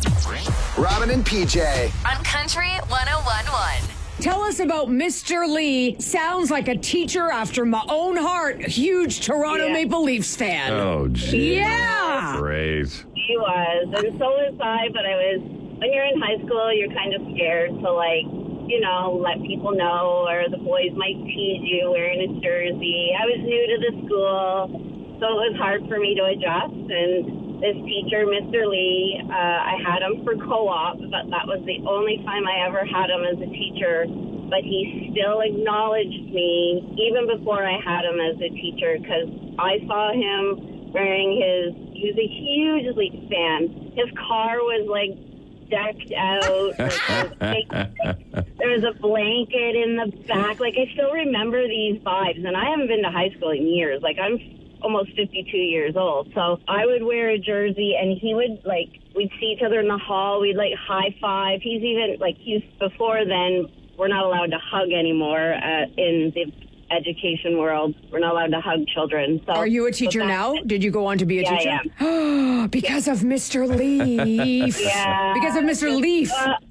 Robin and PJ. On Country 101.1. Tell us about Mr. Lee. Sounds like a teacher after my own heart. Huge Toronto Maple Leafs fan. Oh, geez. Yeah. Great. He was, and so was I, but when you're in high school, you're kind of scared to, let people know, or the boys might tease you wearing a jersey. I was new to the school, so it was hard for me to adjust, and this teacher, Mr. Lee, I had him for co-op, but that was the only time I ever had him as a teacher, but he still acknowledged me, even before I had him as a teacher, because I saw him wearing he was a huge Leafs fan. His car was, decked out. There was a blanket in the back. I still remember these vibes, and I haven't been to high school in years. I'm almost 52 years old, so I would wear a jersey, and he would, we'd see each other in the hall. We'd, high five. He's even, before then, we're not allowed to hug anymore in the education world. We're not allowed to hug children. So, are you a teacher now? Did you go on to be a teacher? Yeah. Because of Mr. Leaf. Yeah. Because of Mr. Leaf.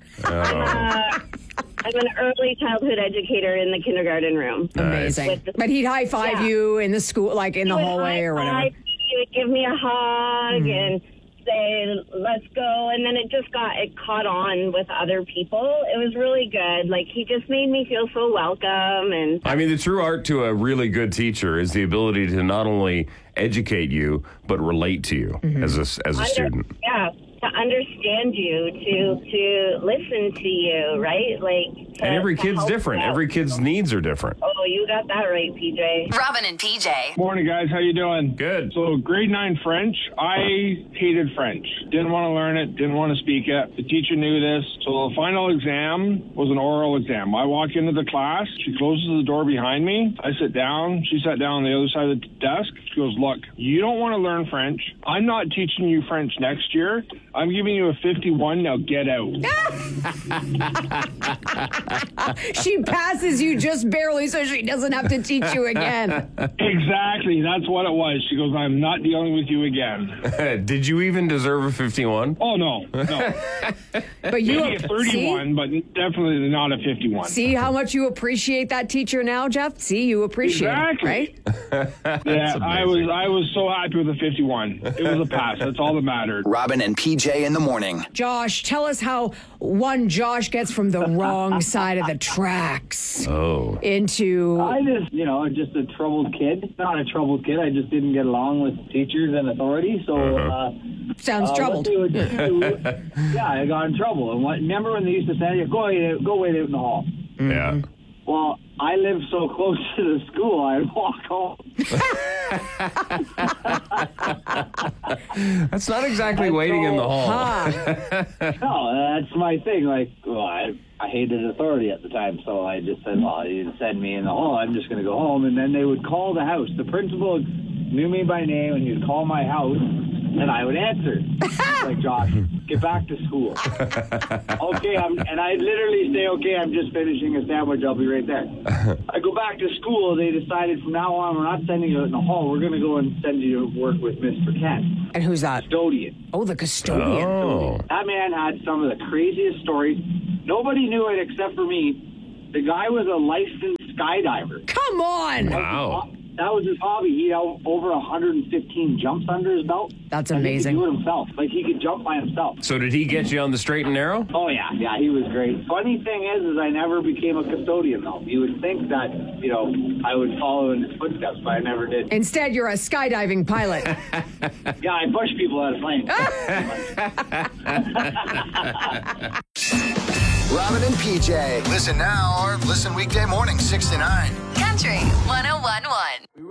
I'm an early childhood educator in the kindergarten room. Amazing. But he'd high five you in the school, in the hallway or whatever. He would give me a hug and say, let's go. And then it caught on with other people. It was really good. He just made me feel so welcome. And I mean, the true art to a really good teacher is the ability to not only educate you, but relate to you as a student. Yeah. To understand you, to listen to you, right? And every kid's different. Every kid's needs are different. Oh, you got that right, PJ. Robin and PJ. Morning, guys. How you doing? Good. So, grade 9 French. I hated French. Didn't want to learn it. Didn't want to speak it. The teacher knew this. So, the final exam was an oral exam. I walk into the class. She closes the door behind me. I sit down. She sat down on the other side of the desk. She goes, look, you don't want to learn French. I'm not teaching you French next year. I'm giving you a 51. Now get out. She passes you just barely so she doesn't have to teach you again. Exactly. That's what it was. She goes, I'm not dealing with you again. Did you even deserve a 51? Oh, no. But you maybe a 31, but definitely not a 51. See how much you appreciate that teacher now, Jeff? See, you appreciate it, right? Yeah, I was so happy with the 51. It was a pass. That's all that mattered. Robin and PJ in the morning. Josh, tell us how one Josh gets from the wrong side of the tracks into... I just a troubled kid. Not a troubled kid. I just didn't get along with teachers and authority. So, sounds troubled. What they would do, I got in trouble. And remember when they used to say, go wait out in the hall? Yeah. Well, I live so close to the school, I'd walk home. That's not exactly waiting in the hall. No, that's my thing. I hated authority at the time, so I just said, well, you send me in the hall. I'm just going to go home. And then they would call the house. The principal knew me by name, and he'd call my house, and I would answer. Josh, get back to school. Okay, and I'd literally say, okay, I'm just finishing a sandwich. I'll be right there. I go back to school. They decided from now on, we're not sending you in the hall. We're going to go and send you to work with Mr. Kent. And who's that? Custodian. Oh, the custodian. Oh. That man had some of the craziest stories. Nobody knew it except for me. The guy was a licensed skydiver. Come on. Wow. That was his hobby. He had over 115 jumps under his belt. That's amazing. He could do it himself. He could jump by himself. So did he get you on the straight and narrow? Oh, yeah, he was great. Funny thing is I never became a custodian, though. You would think that, I would follow in his footsteps, but I never did. Instead, you're a skydiving pilot. Yeah, I push people out of planes. Robin and PJ. Listen now or listen weekday morning 6 to 9. Country 101.1.